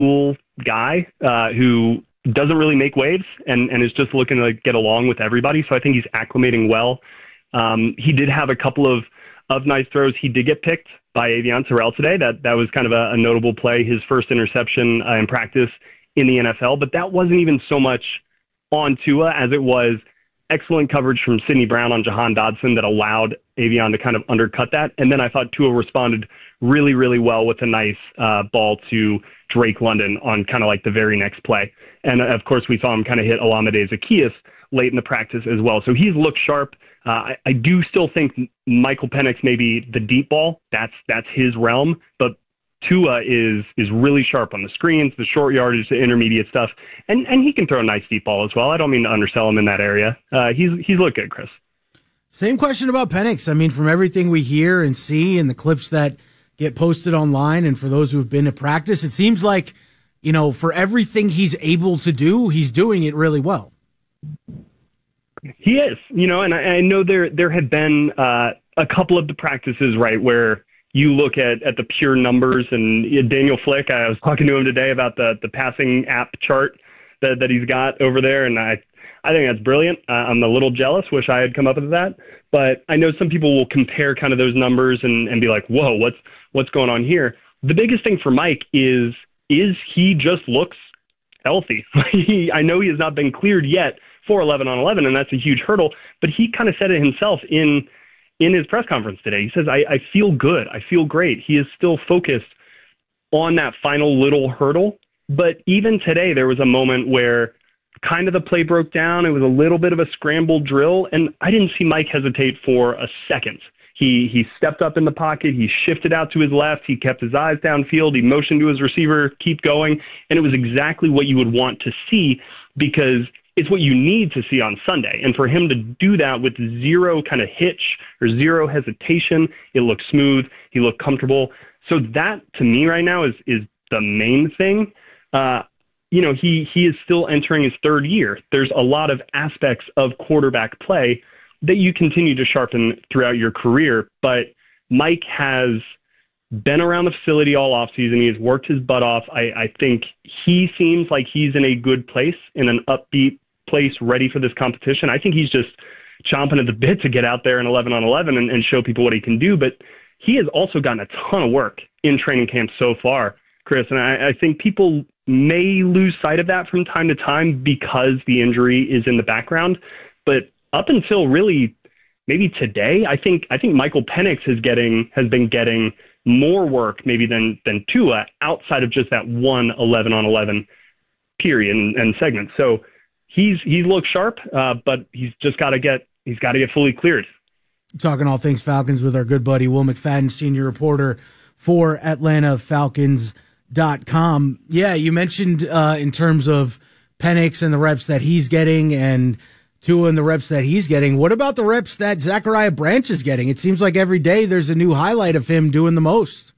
cool guy who doesn't really make waves and is just looking to get along with everybody. So I think he's acclimating well. He did have a couple of nice throws. He did get picked by Avian Terrell today. That was kind of a notable play, his first interception in practice in the NFL. But that wasn't even so much on Tua as it was excellent coverage from Sidney Brown on Jahan Dodson that allowed Avian to kind of undercut that. And then I thought Tua responded really, really well with a nice ball to Drake London on kind of like the very next play. And of course, we saw him kind of hit Olamide Zaccheaus late in the practice as well. So he's looked sharp. I do still think Michael Penix may be the deep ball. That's his realm. But Tua is really sharp on the screens, the short yardage, the intermediate stuff, and he can throw a nice deep ball as well. I don't mean to undersell him in that area. He's looked good, Chris. Same question about Penix. I mean, from everything we hear and see and the clips that get posted online, and for those who have been to practice, it seems like, for everything he's able to do, he's doing it really well. He is, and I know there have been a couple of the practices, right, where you look at the pure numbers, and Daniel Flick, I was talking to him today about the passing app chart that he's got over there, and I think that's brilliant. I'm a little jealous, wish I had come up with that, but I know some people will compare kind of those numbers and be like, whoa, what's going on here? The biggest thing for Mike is he just looks healthy. I know he has not been cleared yet for 11 on 11, and that's a huge hurdle, but he kind of said it himself in his press conference today. He says, I feel good. I feel great. He is still focused on that final little hurdle. But even today, there was a moment where kind of the play broke down. It was a little bit of a scrambled drill, and I didn't see Mike hesitate for a second. He stepped up in the pocket. He shifted out to his left. He kept his eyes downfield. He motioned to his receiver, keep going. And it was exactly what you would want to see, because it's what you need to see on Sunday. And for him to do that with zero kind of hitch or zero hesitation, it looked smooth. He looked comfortable. So that, to me right now, is the main thing. He is still entering his third year. There's a lot of aspects of quarterback play that you continue to sharpen throughout your career. But Mike has been around the facility all offseason. He has worked his butt off. I think he seems like he's in a good place, in an upbeat place, ready for this competition. I think he's just chomping at the bit to get out there in 11 on 11 and show people what he can do. But he has also gotten a ton of work in training camp so far, Chris. And I think people may lose sight of that from time to time because the injury is in the background. But up until really maybe today, I think Michael Penix has been getting more work maybe than Tua outside of just that 11 on 11 period and segment. So he's looked sharp, but he's got to get fully cleared. Talking all things Falcons with our good buddy Will McFadden, senior reporter for AtlantaFalcons.com. Yeah, you mentioned in terms of Penix and the reps that he's getting and Tua and the reps that he's getting. What about the reps that Zachariah Branch is getting? It seems like every day there's a new highlight of him doing the most.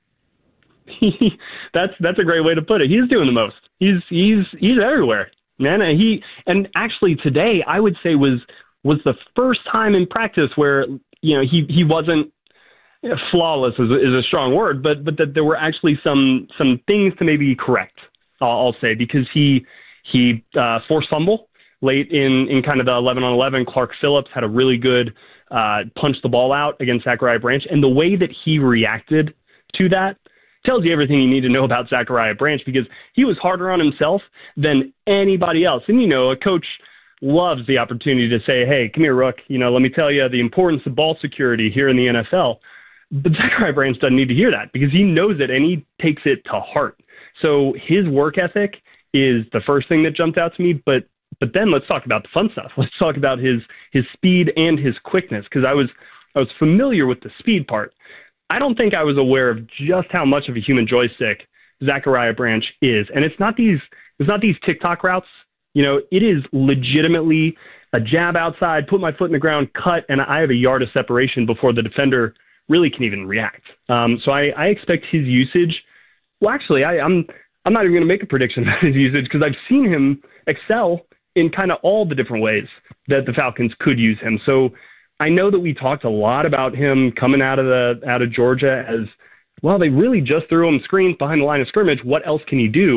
That's a great way to put it. He's doing the most. He's everywhere, man. And actually today I would say was the first time in practice where he wasn't flawless is a strong word, but that there were actually some things to maybe correct. I'll say, because he forced fumble late in kind of the 11 on 11. Clark Phillips had a really good punch the ball out against Zachariah Branch, and the way that he reacted to that tells you everything you need to know about Zachariah Branch, because he was harder on himself than anybody else. And a coach loves the opportunity to say, hey, come here, Rook, let me tell you the importance of ball security here in the NFL. But Zachariah Branch doesn't need to hear that, because he knows it and he takes it to heart. So his work ethic is the first thing that jumped out to me. But then let's talk about the fun stuff. Let's talk about his speed and his quickness, because I was familiar with the speed part. I don't think I was aware of just how much of a human joystick Zachariah Branch is. And it's not these TikTok routes. It is legitimately a jab outside, put my foot in the ground, cut, and I have a yard of separation before the defender really can even react. So I expect his usage. Well, actually, I'm not even going to make a prediction about his usage, because I've seen him excel in kind of all the different ways that the Falcons could use him. So I know that we talked a lot about him coming out of Georgia as well, they really just threw him screens behind the line of scrimmage. What else can he do?